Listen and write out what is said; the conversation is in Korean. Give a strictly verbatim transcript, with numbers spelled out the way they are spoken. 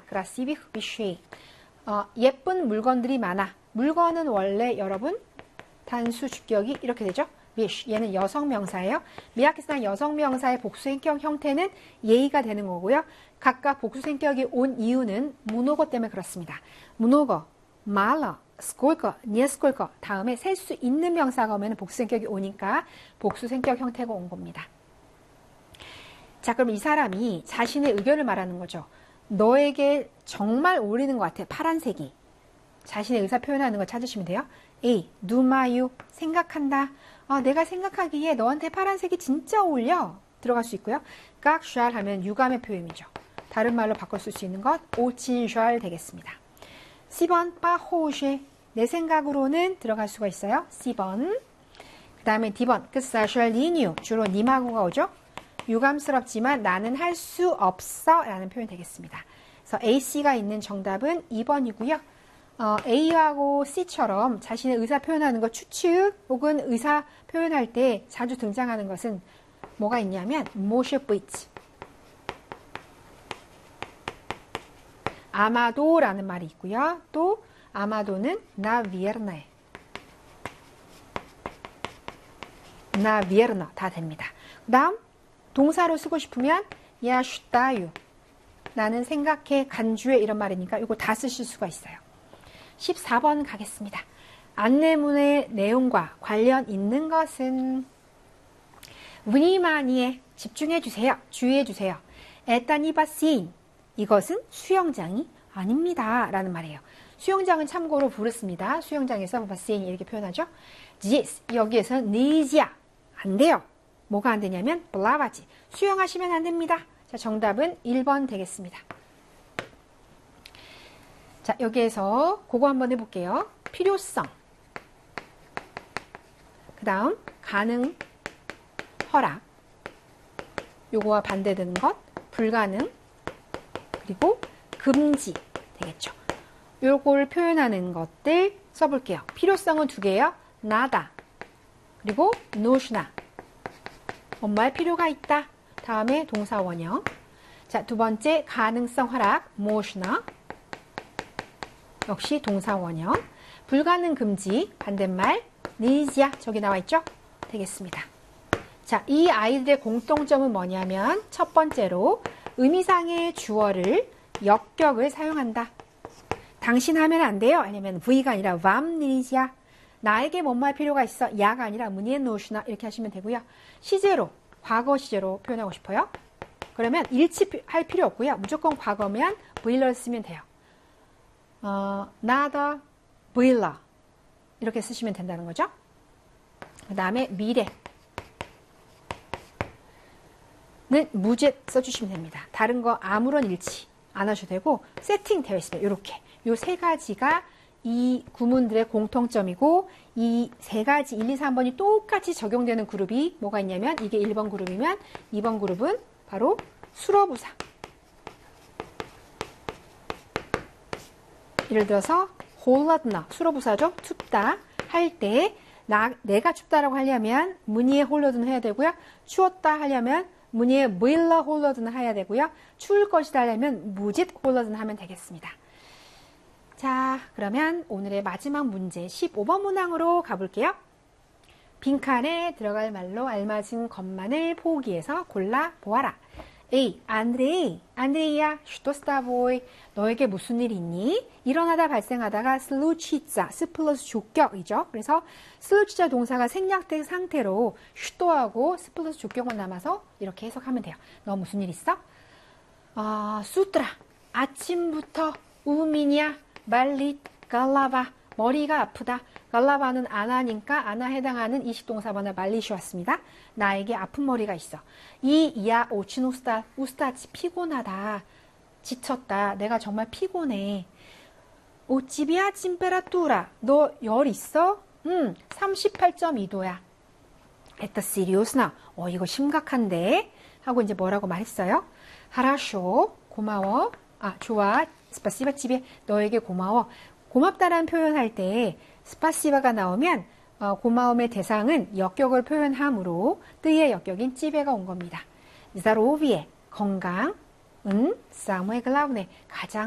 красивых вещей. 어, 예쁜 물건들이 많아. 물건은 원래 여러분 단수 주격이 이렇게 되죠. wish. 얘는 여성 명사예요. 미야키상 여성 명사의 복수행격 형태는 예의가 되는 거고요. 각각 복수행격이 온 이유는 문호거 때문에 그렇습니다. 문호거, 말러, 스콜거, 니에스콜거 다음에 셀 수 있는 명사가 오면 복수행격이 오니까 복수행격 형태가 온 겁니다. 자, 그럼 이 사람이 자신의 의견을 말하는 거죠. 너에게 정말 어울리는 것 같아. 파란색이. 자신의 의사 표현하는 거 찾으시면 돼요. A. 누마유. 생각한다. 아, 내가 생각하기에 너한테 파란색이 진짜 어울려. 들어갈 수 있고요. 깍샬 하면 유감의 표현이죠. 다른 말로 바꿔 쓸 수 있는 것 오친샬 되겠습니다. 십 번 빠호쉐. 내 생각으로는 들어갈 수가 있어요. 십 번. 그 다음에 디 번 끝사셜 리뉴. 주로 님하고가 오죠. 유감스럽지만 나는 할 수 없어 라는 표현 되겠습니다. 그래서 A, C가 있는 정답은 이 번이고요. 어, A하고 C처럼 자신의 의사 표현하는 것 추측 혹은 의사 표현할 때 자주 등장하는 것은 뭐가 있냐면 모셔브이츠. 아마도라는 말이 있고요. 또 아마도는 나비에르나에. 나비에르나 다 됩니다. 그 다음 동사로 쓰고 싶으면 야슈타유. 나는 생각해 간주해 이런 말이니까 이거 다 쓰실 수가 있어요. 십사 번 가겠습니다. 안내문의 내용과 관련 있는 것은 위니마니에 집중해 주세요. 주의해 주세요. 에타니바신. 이것은 수영장이 아닙니다. 라는 말이에요. 수영장은 참고로 부르습니다. 수영장에서 바신 이렇게 표현하죠. 지스. 여기에서는 니지아. 안 돼요. 뭐가 안 되냐면 블라바지. 수영하시면 안 됩니다. 자, 정답은 일 번 되겠습니다. 자, 여기에서 그거 한번 해볼게요. 필요성. 그 다음 가능, 허락. 요거와 반대되는 것 불가능. 그리고 금지 되겠죠. 요걸 표현하는 것들 써볼게요. 필요성은 두 개요. 나다. 그리고 노슈나. 엄마의 필요가 있다. 다음에 동사 원형. 자, 두 번째 가능성 허락. 모슈나. 역시 동사 원형. 불가능 금지. 반대말 니지야. 저기 나와 있죠? 되겠습니다. 자, 이 아이들의 공통점은 뭐냐면 첫 번째로 의미상의 주어를 역격을 사용한다. 당신 하면 안 돼요. 아니면 V가 아니라 vam 니지야. 나에게 뭐뭐할 필요가 있어. 야가 아니라 문예 노슈나 이렇게 하시면 되고요. 시제로, 과거 시제로 표현하고 싶어요. 그러면 일치할 필요 없고요. 무조건 과거면 V를 쓰면 돼요. 어, nada, V라 이렇게 쓰시면 된다는 거죠. 그 다음에 미래는 무제 써주시면 됩니다. 다른 거 아무런 일치 안 하셔도 되고 세팅 되어 있습니다. 이렇게 요 세 가지가 이 구문들의 공통점이고 이 세 가지 일, 이, 삼 번이 똑같이 적용되는 그룹이 뭐가 있냐면 이게 일 번 그룹이면 이 번 그룹은 바로 수로부사. 예를 들어서 홀라드나 수로부사죠. 춥다 할 때 나 내가 춥다라고 하려면 문의에 홀라드는 해야 되고요. 추웠다 하려면 문의에 무일라 홀라드는 해야 되고요. 추울 것이다 하려면 무짓 홀라드는 하면 되겠습니다. 자, 그러면 오늘의 마지막 문제 십오 번 문항으로 가볼게요. 빈칸에 들어갈 말로 알맞은 것만을 포기해서 골라보아라. A. 안드레이, 안드레이야, 슈토스타보이, 너에게 무슨 일 있니? 일어나다 발생하다가 슬루치자, 스 플러스 조격이죠. 그래서 슬루치자 동사가 생략된 상태로 슈토하고 스 플러스 조격만 남아서 이렇게 해석하면 돼요. 너 무슨 일 있어? 아, 수트라, 아침부터 우민이야, 말리, 갈라바, 머리가 아프다. 갈라바는 아나니까 아나 해당하는 이식동사번호 말리시 왔습니다. 나에게 아픈 머리가 있어. 이 이야 오친 우스타 우스타치 피곤하다. 지쳤다. 내가 정말 피곤해. 오치비아 찜페라뚜라. 너 열 있어? 응. 삼십팔 점 이 도야. 에타 시리오스나. 어 이거 심각한데. 하고 이제 뭐라고 말했어요? 하라쇼. 고마워. 아 좋아. 스파시바 집에 너에게 고마워. 고맙다라는 표현할 때 스파시바가 나오면 어, 고마움의 대상은 역격을 표현하므로 뜨의 역격인 찌베가 온 겁니다. 자로비의 건강, 은, 사무의 글라운의 가장